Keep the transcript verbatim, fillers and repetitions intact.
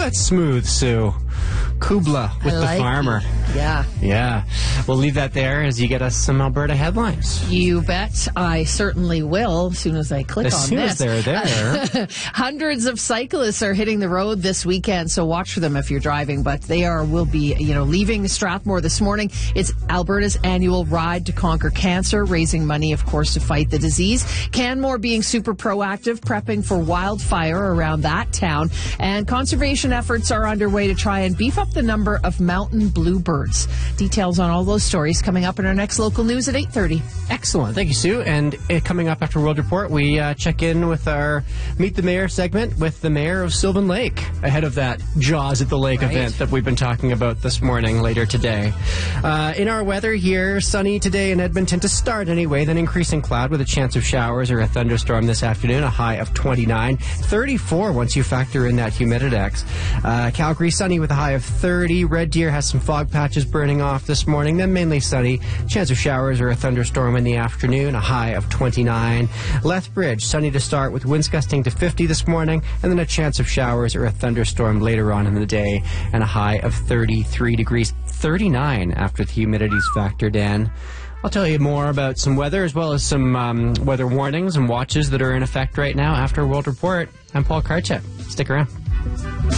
That's smooth, Sue. Kubla with I like the farmer. it. Yeah. Yeah. We'll leave that there as you get us some Alberta headlines. You bet. I certainly will as soon as I click as on soon this. As they're there. Hundreds of cyclists are hitting the road this weekend, so watch for them if you're driving. But they are will be, you know, leaving Strathmore this morning. It's Alberta's annual Ride to Conquer Cancer, raising money, of course, to fight the disease. Canmore being super proactive, prepping for wildfire around that town. And conservation efforts are underway to try and beef up the number of mountain bluebirds. Details on all those stories coming up in our next local news at eight thirty. Excellent. Thank you, Sue. And uh, coming up after World Report, we uh, check in with our Meet the Mayor segment with the Mayor of Sylvan Lake ahead of that Jaws at the Lake right. event that we've been talking about this morning, later today. Uh, in our weather here, sunny today in Edmonton to start anyway, then increasing cloud with a chance of showers or a thunderstorm this afternoon, a high of twenty-nine. thirty-four once you factor in that humididex. Uh, Calgary sunny with a high of thirty. Red Deer has some fog patches burning off this morning, then mainly sunny. Chance of showers or a thunderstorm in the afternoon, a high of twenty-nine. Lethbridge, sunny to start with winds gusting to fifty this morning, and then a chance of showers or a thunderstorm later on in the day, and a high of thirty-three degrees. thirty-nine after the humidity's factored in. I'll tell you more about some weather as well as some um, weather warnings and watches that are in effect right now after World Report. I'm Paul Karchuk. Stick around.